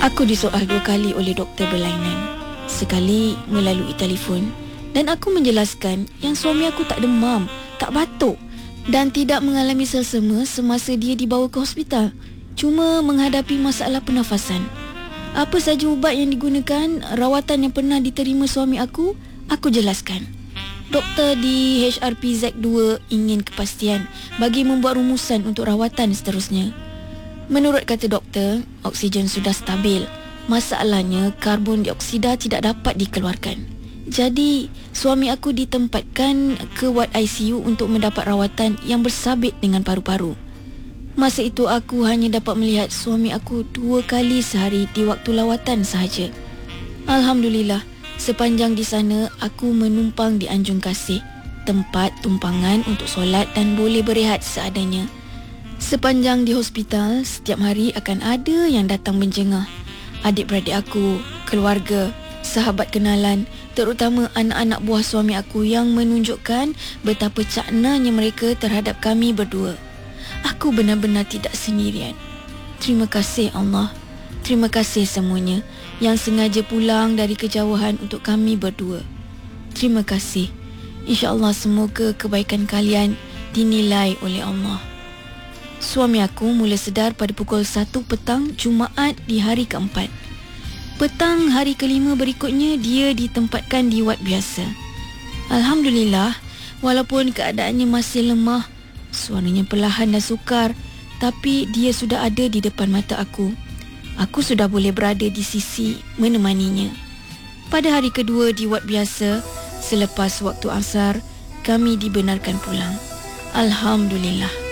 Aku disoal 2 kali oleh doktor berlainan. Sekali melalui telefon dan aku menjelaskan yang suami aku tak demam, tak batuk dan tidak mengalami selsema semasa dia dibawa ke hospital. Cuma menghadapi masalah pernafasan. Apa saja ubat yang digunakan, rawatan yang pernah diterima suami aku jelaskan. Doktor di HRPZ2 ingin kepastian bagi membuat rumusan untuk rawatan seterusnya. Menurut kata doktor, oksigen sudah stabil. Masalahnya, karbon dioksida tidak dapat dikeluarkan. Jadi, suami aku ditempatkan ke ward ICU untuk mendapat rawatan yang bersabit dengan paru-paru. Masa itu aku hanya dapat melihat suami aku 2 kali sehari di waktu lawatan sahaja. Alhamdulillah, sepanjang di sana aku menumpang di Anjung Kasih, tempat tumpangan untuk solat dan boleh berehat seadanya. Sepanjang di hospital, setiap hari akan ada yang datang menjengah. Adik-beradik aku, keluarga, sahabat kenalan, terutama anak-anak buah suami aku yang menunjukkan betapa caknanya mereka terhadap kami berdua. Aku benar-benar tidak sendirian. Terima kasih Allah. Terima kasih semuanya yang sengaja pulang dari kejauhan untuk kami berdua. Terima kasih. InsyaAllah semoga kebaikan kalian dinilai oleh Allah. Suami aku mula sedar pada pukul 1 petang Jumaat di hari keempat. Petang hari kelima berikutnya, dia ditempatkan di wad biasa. Alhamdulillah, walaupun keadaannya masih lemah, suaranya perlahan dan sukar, tapi dia sudah ada di depan mata aku. Aku sudah boleh berada di sisi menemaninya. Pada hari kedua di wad biasa, selepas waktu asar, kami dibenarkan pulang. Alhamdulillah.